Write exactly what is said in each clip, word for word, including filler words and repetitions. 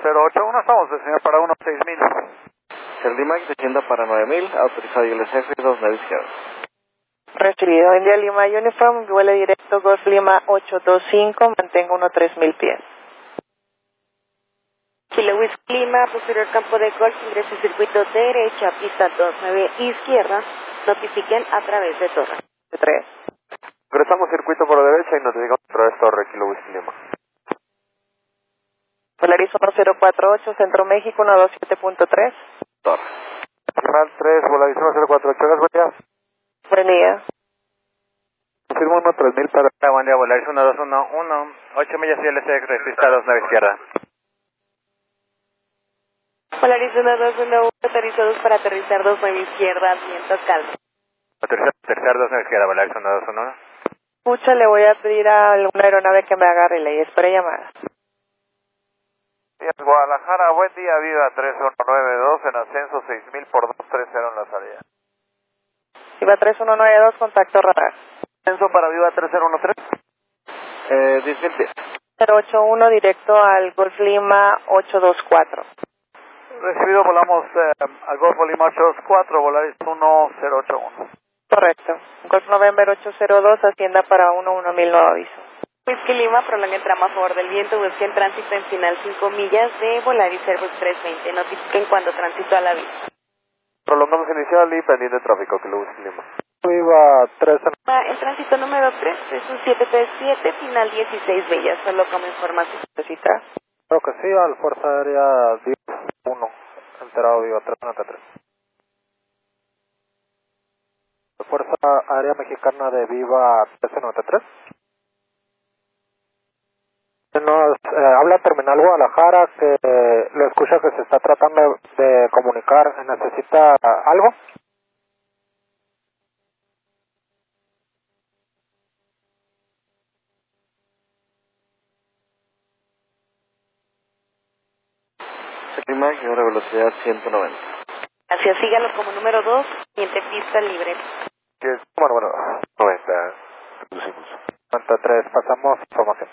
cero ocho uno, estamos de señal para uno seis mil. El Lima descienda para nueve mil, autorizado I L S F dos nueve izquierda. Recibido, India Lima Uniform, vuelo directo Golf Lima ocho dos cinco, mantengo uno tres mil pies. Kilo Whisky Lima, posterior campo de golf, ingreso circuito derecha, pista dos nueve izquierda, notifiquen a través de torre. tres. Ingresamos circuito por la derecha y notificamos a través de torre, Kilo Whisky Lima. Polaris uno cero cuatro ocho, Centro México uno dos siete punto tres. Torre. Decimal tres, Volaris uno cero cuatro ocho, buen día. Buen día. Confirmo uno tres mil para... Buen día, Volaris uno dos uno uno, ocho millas I L S X, pista dos nueve izquierda. Polaris uno dos uno uno, autorizados para aterrizar dos nueve izquierda, viento calma. Aterrizar, aterrizar dos nueve izquierda, Volaris uno dos uno uno. Escucha, le voy a pedir a alguna aeronave que me haga relay, espera llamada. Guadalajara, buen día, Viva tres uno nueve dos, en ascenso seis mil por dos tres cero en la salida. Viva tres uno nueve dos, contacto radar. Ascenso para Viva tres cero uno tres. Eh, diez mil pies. cero ocho uno, directo al Golf Lima ocho dos cuatro. Recibido, volamos eh, al Golfo Lima ocho dos cuatro, Volaris uno cero ocho uno. Correcto. Golf November ocho cero dos, ascienda para uno uno mil, nuevo aviso. Whisky Lima, prolonga el tramo a favor del viento, busque en tránsito en final cinco millas de Volaris Airbus trescientos veinte, notifiquen cuando tránsito a la vista. Prolongamos inicial y pendiente de tráfico, Kilo Whisky Lima. Viva tres. El tránsito número tres es un siete tres siete, final dieciséis millas, solo como información. ¿Necesita? Creo que sí, al Fuerza Aérea diez uno, enterado Viva tres noventa y tres. Fuerza Aérea Mexicana de Viva trece noventa y tres. Nos eh, habla Terminal Guadalajara, que eh, lo escucha que se está tratando de comunicar. ¿Necesita algo? El Lima llegó a velocidad ciento noventa. Hacia sígalo como número dos, siguiente pista libre. Que, bueno, bueno, noventa. noventa y tres, pasamos información.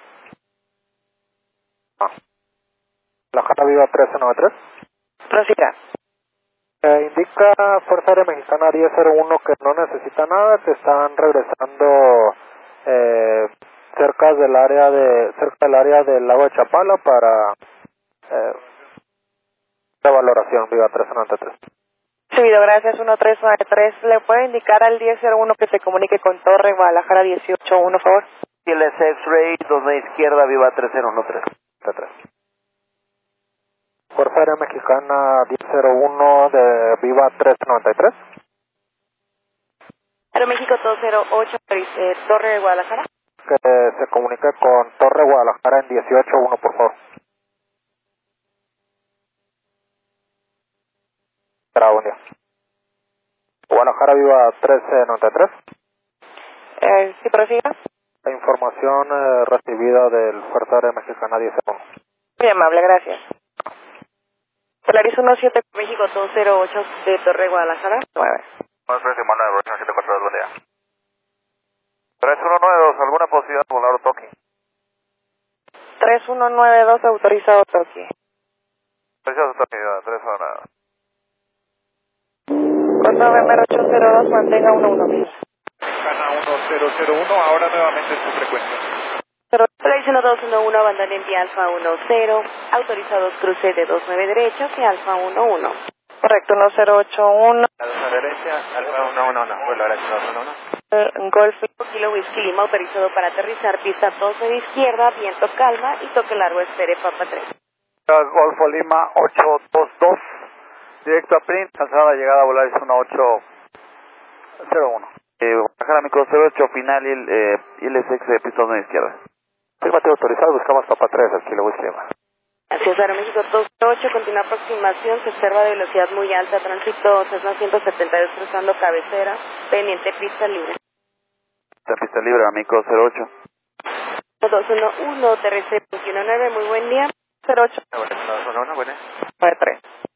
Ah. Guadalajara Viva trece noventa y tres. Prosiga. Eh, indica Fuerza Aérea Mexicana diez cero uno que no necesita nada, que están regresando eh, cerca del área de cerca del área del lago de Chapala para eh, la valoración. Viva trece noventa y tres. Recibido, gracias, uno tres nueve tres. ¿Le puede indicar al diez cero uno que se comunique con Torre Guadalajara dieciocho uno, por favor? I L S X-Ray dos nueve izquierda, Viva tres cero uno tres. Fuerza Aérea Mexicana diez cero uno de Viva trece noventa y tres. Aeroméxico dos cero ocho, eh, Torre de Guadalajara. Que se comunique con Torre Guadalajara en dieciocho uno, por favor. Bravo, buen día. Guadalajara Viva trece noventa y tres. Eh, ¿Sí prosiga? La información eh, recibida del Fuerza Aérea Mexicana diez cero uno. Muy amable, gracias. Polaris uno siete México dos cero ocho de Torre Guadalajara. nueve. siete cuatro dos, buen día. tres uno nueve dos, ¿alguna posibilidad de volar Otoki? tres uno nueve dos, autorizado Toki. Preciado Otoki, tres uno nueve. Golf November ocho cero dos, mantenga uno uno mil. Mexicana uno cero cero uno, ahora nuevamente su frecuencia. Polaris uno dos uno uno, abandonen vía Alfa uno cero, autorizados cruce de dos nueve derecho hacia Alfa uno uno. Correcto, uno cero ocho uno. A dos derecha, Alfa uno uno uno, vuelo derecho dos uno uno. Golf Kilo Whisky Lima, autorizado para aterrizar, pista dos de izquierda, viento calma y toque largo, espere Papa tres. Golfo Lima ocho dos dos, directo a Print, cansada llegada a Volaris uno ocho cero uno. Eh, Guadalajara Micro cero ocho, final eh, I L S X de pista dos izquierda. Afirmativo autorizado, buscamos Papa tres, al Kilo Whisky Lima. Hacia Aeroméxico dos cero ocho, continúa aproximación, se observa de velocidad muy alta, tránsito Cessna ciento setenta y dos cruzando cabecera, pendiente pista libre. Esta pista libre, Amico cero ocho. dos uno uno, T R C veintiuno nueve, muy buen día. cero ocho dos uno uno, buenas. nueve tres.